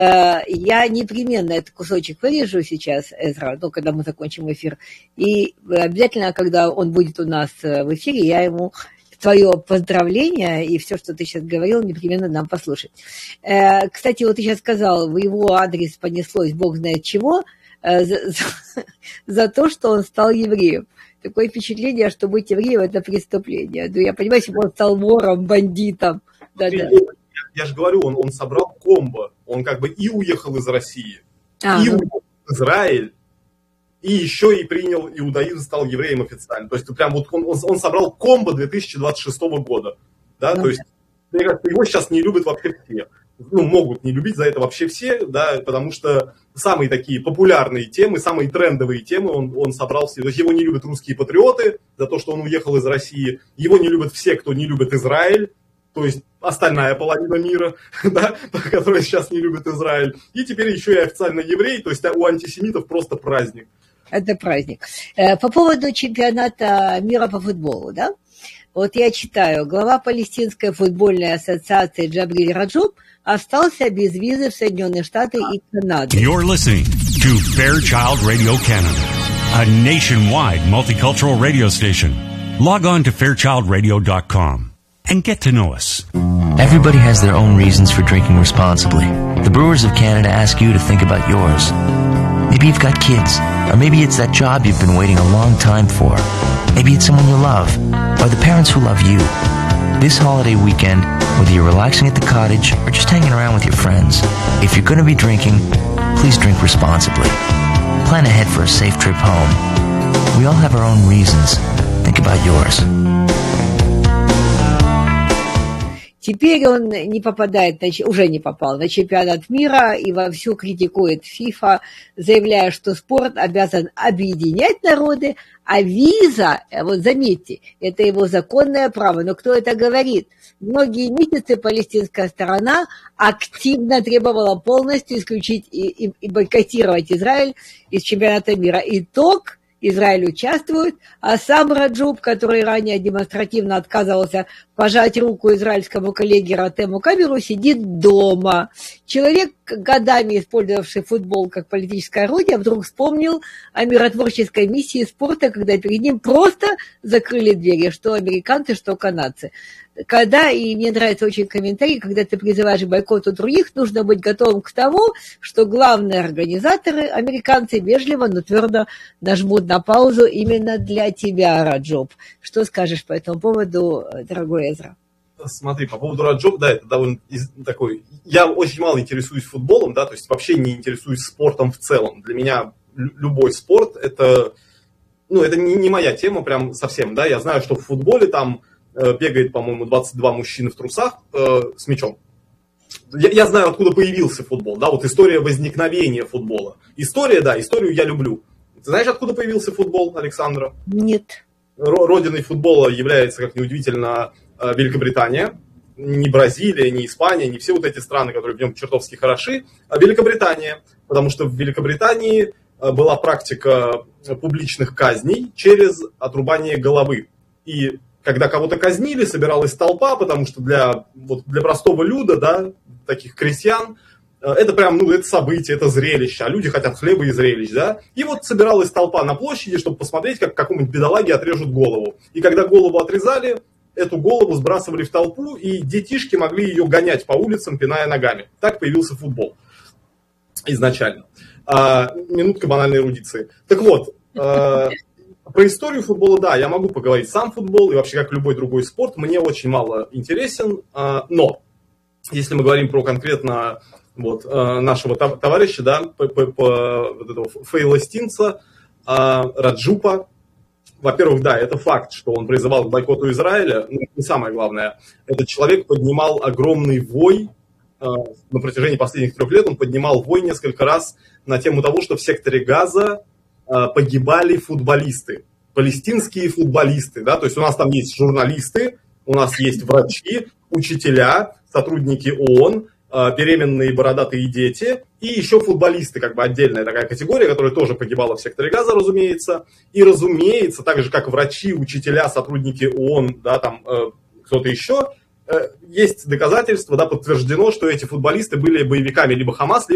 Я непременно этот кусочек вырежу сейчас, Эзра, ну, когда мы закончим эфир. И обязательно, когда он будет у нас в эфире, я ему твое поздравление и все, что ты сейчас говорил, непременно нам послушать. Кстати, вот ты сейчас сказал, в его адрес понеслось бог знает чего, за то, что он стал евреем. Такое впечатление, что быть евреем – это преступление. Ну, я понимаю, что он стал вором, бандитом. Да-да. Я же говорю, он собрал комбо. Он как бы и уехал из России, и уехал в Израиль, и еще и принял иудаизм, стал евреем официально. То есть прям вот он собрал комбо 2026 года. Да? То есть его сейчас не любят вообще все. Ну, могут не любить за это вообще все, да, потому что самые такие популярные темы, самые трендовые темы он собрал все. То есть его не любят русские патриоты за то, что он уехал из России. Его не любят все, кто не любит Израиль. То есть остальная половина мира, да, которая сейчас не любит Израиль. И теперь еще и официально еврей, то есть у антисемитов просто праздник. Это праздник. По поводу чемпионата мира по футболу, да? Вот я читаю, глава Палестинской футбольной ассоциации Джабриль Раджуб остался без визы в Соединенные Штаты и Канаду. You're listening to Fairchild Radio Canada, a nationwide multicultural radio station. Log on to fairchildradio.com. And get to know us. Everybody has their own reasons for drinking responsibly. The Brewers of Canada ask you to think about yours. Maybe you've got kids, or maybe it's that job you've been waiting a long time for. Maybe it's someone you love, or the parents who love you. This holiday weekend, whether you're relaxing at the cottage or just hanging around with your friends, if you're going to be drinking, please drink responsibly. Plan ahead for a safe trip home. We all have our own reasons. Think about yours. Теперь он не попадает, уже не попал на чемпионат мира и вовсю критикует ФИФА, заявляя, что спорт обязан объединять народы, а виза, вот заметьте, это его законное право. Но кто это говорит? Многие месяцы палестинская сторона активно требовала полностью исключить и бойкотировать Израиль из чемпионата мира. Итог: Израиль участвует, а сам Раджуб, который ранее демонстративно отказывался пожать руку израильскому коллеге Ротему Камеру, сидит дома. Человек, годами использовавший футбол как политическое орудие, вдруг вспомнил о миротворческой миссии спорта, когда перед ним просто закрыли двери, что американцы, что канадцы. И мне нравится очень комментарий, когда ты призываешь к бойкоту других, нужно быть готовым к тому, что главные организаторы, американцы, вежливо, но твердо нажмут на паузу именно для тебя, Раджуб. Что скажешь по этому поводу, дорогой Эзра? Смотри, по поводу Раджуб, да, это довольно такой... Я очень мало интересуюсь футболом, да, то есть вообще не интересуюсь спортом в целом. Для меня любой спорт, это не моя тема прям совсем, да. Я знаю, что в футболе там бегает, по-моему, 22 мужчины в трусах с мячом. Я знаю, откуда появился футбол, да, вот история возникновения футбола. Историю я люблю. Ты знаешь, откуда появился футбол, Александра? Нет. Родиной футбола является, как ни удивительно, Великобритания. Не Бразилия, не Испания, не все вот эти страны, которые в нем чертовски хороши, а Великобритания. Потому что в Великобритании была практика публичных казней через отрубание головы. И когда кого-то казнили, собиралась толпа, потому что для простого люда, да, таких крестьян, это прям, это событие, это зрелище, а люди хотят хлеба и зрелищ, да. И вот собиралась толпа на площади, чтобы посмотреть, как какому-нибудь бедолаге отрежут голову. И когда голову отрезали, эту голову сбрасывали в толпу, и детишки могли ее гонять по улицам, пиная ногами. Так появился футбол изначально. Минутка банальной эрудиции. Так вот, про историю футбола, да, я могу поговорить. Сам футбол и вообще как любой другой спорт мне очень мало интересен, но если мы говорим про конкретно нашего товарища, да, этого фейлостинца, Раджупа, во-первых, да, это факт, что он призывал к бойкоту Израиля, но не самое главное. Этот человек поднимал огромный вой на протяжении последних 3 лет, он поднимал вой несколько раз на тему того, что в секторе Газа погибали футболисты, палестинские футболисты, да, то есть у нас там есть журналисты, у нас есть врачи, учителя, сотрудники ООН, беременные бородатые дети и еще футболисты, как бы отдельная такая категория, которая тоже погибала в секторе Газа, разумеется, и разумеется, так же как врачи, учителя, сотрудники ООН, да, там кто-то еще, есть доказательства, да, подтверждено, что эти футболисты были боевиками либо Хамас,